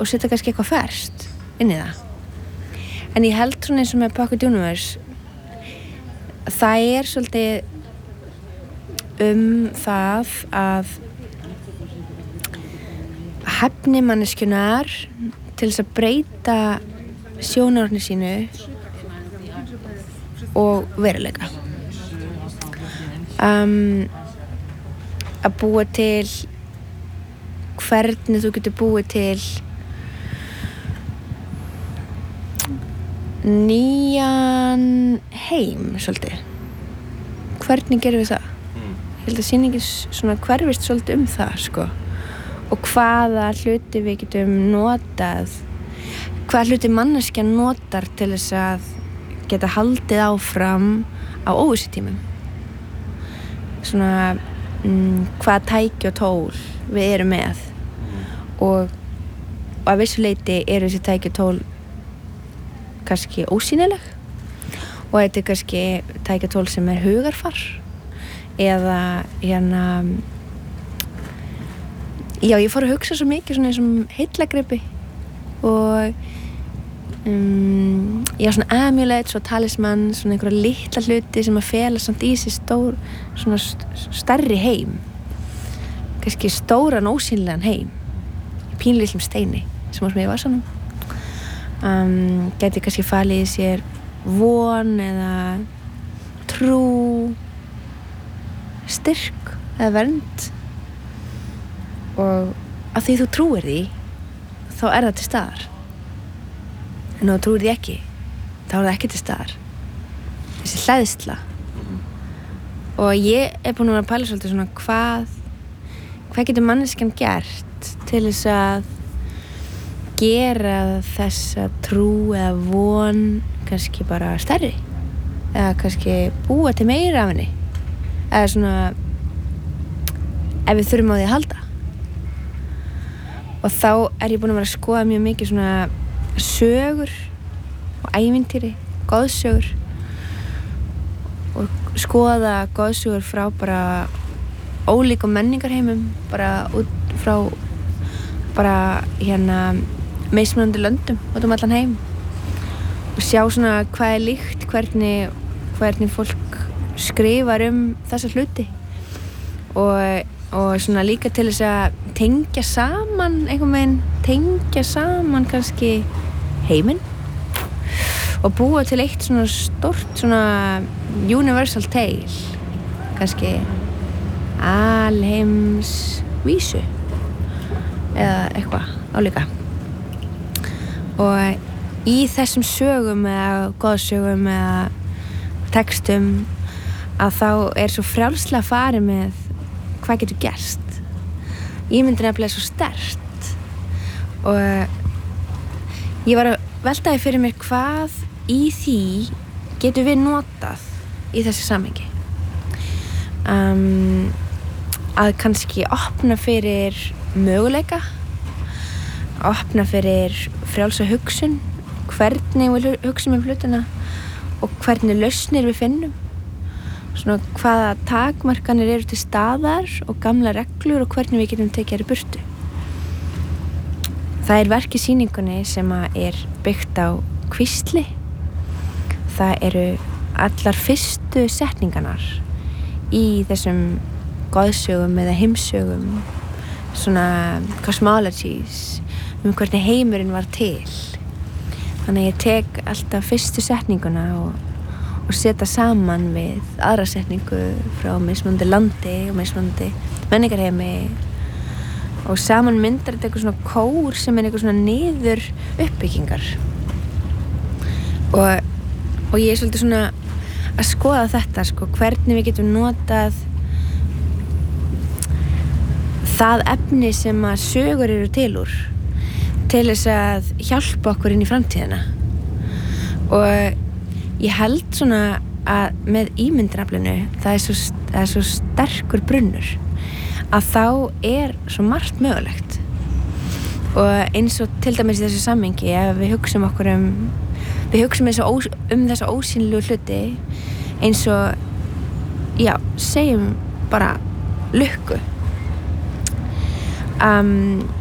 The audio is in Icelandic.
og setja kannski eitthvað ferskt inn í það. En ég held svona eins og með Pocket Universe, það svolítið það að hæfni manneskjunnar til þess að breyta sjónarhorni sínu og veruleika. Að búa til hvernig þú getur búið til nýjan heim svolítið. Hvernig gerum við það? Ég held að sýningin svona hverfist svolítið það, sko. Og hvaða hluti við getum notað, hvaða hluti manneskjan notar til þess að geta haldið áfram á óvissutímum. Svona hvaða tæki og tól við erum með og að vissu leyti þessi tæki og tól kannski ósýnileg og þetta kannski tæki og tól sem hugarfar eða já, ég fór að hugsa svo mikið svona eins og heillagripi og já, svona amulets og talisman, svona einhverja litla hluti sem að fela samt í sig svona stærri heim, kannski stóran ósýnilegan heim í pínlitlum steini sem var með í vasanum. Gæti kannski falið í sér von eða trú, styrk eða vernd. Og að því þú trúir því, þá það til staðar. En ef þú trúir því ekki, þá það ekki til staðar. Þessi hræðsla. Og ég búin að vera að pæla svolítið svona hvað getur manneskjan gert til þess að gera þessa trú eða von kannski bara stærri. Eða kannski búa til meira af henni. Eða svona ef við þurfum á því að halda. Og þá ég búin að vera að skoða mjög mikið svona sögur og ævintýri, goðsögur og skoða goðsögur frá bara ólíkum menningarheimum, bara út frá bara mismunandi löndum út allan heim og sjá svona hvað líkt, hvernig fólk skrifar þessa hluti og svona líka til þess að tengja saman einhvern veginn, tengja saman kannski heiminn og búa til eitt svona stórt svona universal tale, kannski alheimsvísu eða eitthvað álíka. Og í þessum sögum eða goðsögum eða textum að þá svo frjálslega farið með hvað getur gerst. Ímyndin nefnilega svo sterkt og ég var að velta því fyrir mér hvað í því getum við notað í þessu samhengi. Að kannski opna fyrir möguleika, opna fyrir frjálsa hugsun, hvernig við hugsum hlutina og hvernig lausnir við finnum. Svona hvaða takmarkanir til staðar og gamla reglur og hvernig við getum tekið þær í burtu. Það verk í sýningunni sem byggt á hvísli. Það allar fyrstu setningarnar í þessum goðsögum eða heimsögum, svona cosmologies, hvernig heimurinn var til. Þannig að ég tek alltaf fyrstu setninguna og setja saman við aðra setningu frá mismunandi landi og mismunandi menningarheimi og saman myndar þetta eitthvað svona kór sem eitthvað svona niður uppbyggingar og ég svolítið svona að skoða þetta hvernig við getum notað það efni sem að sögur til úr til þess að hjálpa okkur inn í framtíðina og ég held svona að með ímyndaraflinu það svo sterkur brunnur að þá svo margt mögulegt og eins og til dæmis í þessu samhengi ef við hugsum okkur þessa ósýnilegu hluti eins og já, segjum bara lukku